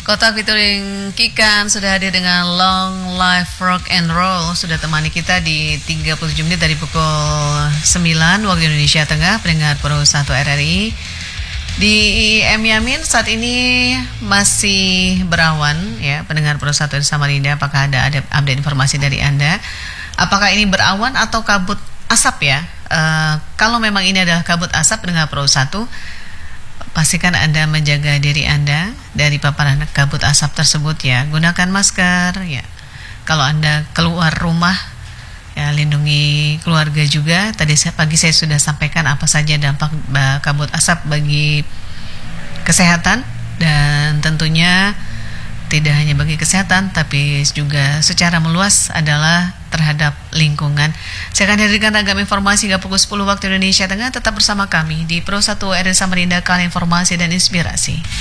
Kota featuring Kikan sudah hadir dengan Long Life Rock and Roll. Sudah temani kita di 37 menit dari pukul 9 waktu Indonesia Tengah. Pendengar Pro 1 RRI. Di M Yamin saat ini masih berawan ya, pendengar Pro 1 di Samarinda. Apakah ada update informasi dari Anda? Apakah ini berawan atau kabut asap ya? Kalau memang ini adalah kabut asap, pendengar Pro 1, pastikan Anda menjaga diri Anda dari paparan kabut asap tersebut ya. Gunakan masker ya. Kalau Anda keluar rumah ya, lindungi keluarga juga. Tadi pagi saya sudah sampaikan apa saja dampak kabut asap bagi kesehatan, dan tentunya tidak hanya bagi kesehatan tapi juga secara meluas adalah terhadap lingkungan. Saya akan hadirkan ragam informasi hingga pukul 10 waktu Indonesia Tengah. Tetap bersama kami di Pro 1 RRI Samarinda, kali informasi dan inspirasi.